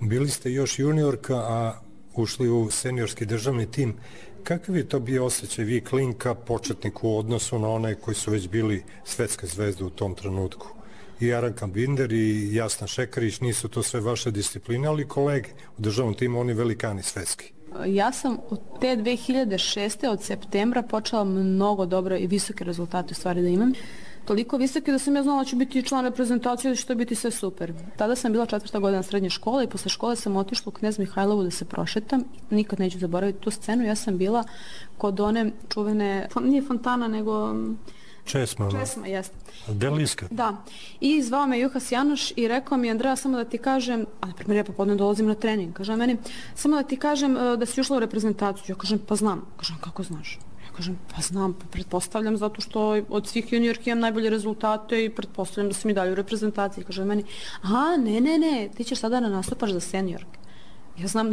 Bili ste još juniorka, a ušli u seniorski državni tim. Kakav je to bio osjećaj vi klinka, početnik u odnosu na one koji su već bili svetske zvezde u tom trenutku? I Aranka Binder i Jasna Šekarić, nisu to sve vaše discipline, ali kolege u državnom timu, oni velikani svetski. Ja sam od te 2006. od septembra počela mnogo dobro i visoke rezultate u stvari da imam. Toliko visoke da sam ja znala da ću biti član reprezentacije i da će to biti sve super. Tada sam bila 4. godina srednje škole i posle škole sam otišla u Knez Mihajlovu da se prošetam. Nikad neću zaboraviti tu scenu. Ja sam bila kod one čuvene, nije fontana nego... Česma, jeste. Deliska. Da. I zvao me Juhas Janoš i rekao mi, Andreja, samo da ti kažem, a na primjer ja popodne dolazim na trening, kaže meni, samo da ti kažem da si ušla u reprezentaciju. Ja kažem, pa znam. Kažem, kako znaš? Ja kažem, pa znam, pa pretpostavljam zato što od svih juniorki imam najbolje rezultate i pretpostavljam da sam i dalje u reprezentaciji. Kaže meni, aha, ne, ti ćeš sada da nastupaš za seniorke. Ja znam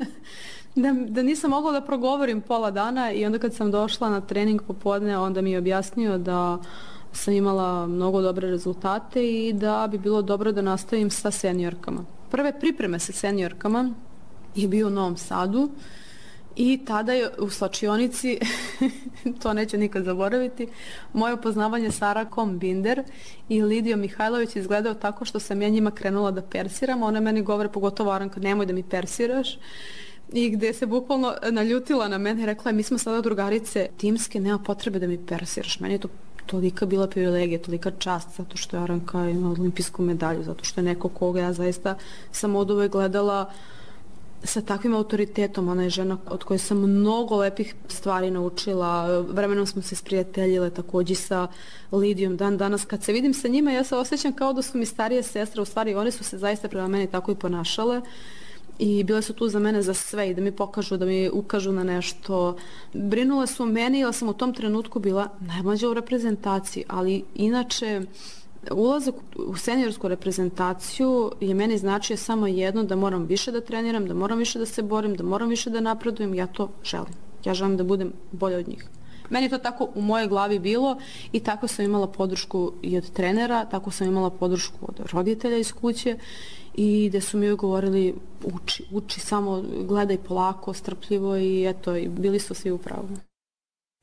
da nisam mogla da progovorim pola dana i onda kad sam došla na trening popodne, onda mi je objasnio da sam imala mnogo dobre rezultate i da bi bilo dobro da nastavim sa seniorkama. Prve pripreme sa seniorkama je bio u Novom Sadu i tada je u slačionici, to neću nikad zaboraviti, moje upoznavanje sa Arankom Binder i Lidijom Mihajlović izgledao tako što sam ja njima krenula da persiram, one meni govore, pogotovo Aranka, nemoj da mi persiraš. I gde se bukvalno naljutila na mene i rekla je, mi smo sada drugarice timske, nema potrebe da mi persiraš. Meni je to tolika bila privilegija, tolika čast, zato što je Aranka imala olimpijsku medalju, zato što je neko koga ja zaista sam od uvek gledala sa takvim autoritetom. Ona je žena od koje sam mnogo lepih stvari naučila. Vremenom smo se sprijateljile također sa Lidijom. Dan danas kad se vidim sa njima, ja se osjećam kao da su mi starije sestre. U stvari, one su se zaista prema meni tako i ponašale. I bile su tu za mene za sve i da mi pokažu, da mi ukažu na nešto. Brinule su o meni jer sam u tom trenutku bila najmlađa u reprezentaciji, ali inače ulazak u seniorsku reprezentaciju je meni značio samo jedno, da moram više da treniram, da moram više da se borim, da moram više da napredujem. Ja to želim. Ja želim da budem bolja od njih. Meni je to tako u mojoj glavi bilo i tako sam imala podršku i od trenera, tako sam imala podršku od roditelja iz kuće i gde su mi govorili uči, samo gledaj polako, strpljivo i eto, i bili su svi u pravu.